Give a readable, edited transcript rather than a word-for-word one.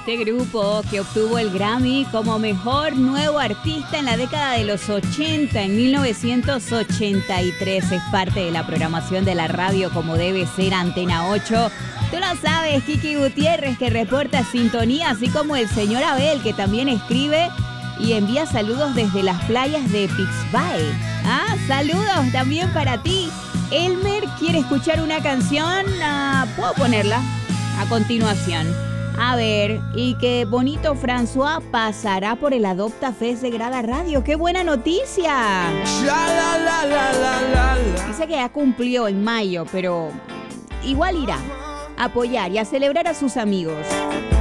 este grupo que obtuvo el Grammy como mejor nuevo artista en la década de los 80, en 1983. Es parte de la programación de la radio como debe ser, Antena 8. Tú lo sabes, Kiki Gutiérrez, que reporta sintonía, así como el señor Abel, que también escribe y envía saludos desde las playas de Pixbay. Saludos también para ti. Elmer quiere escuchar una canción. Puedo ponerla a continuación. A ver, y que Bonito François pasará por el Adopta Fest de Grada Radio. ¡Qué buena noticia! Dice que ya cumplió en mayo, pero igual irá a apoyar y a celebrar a sus amigos.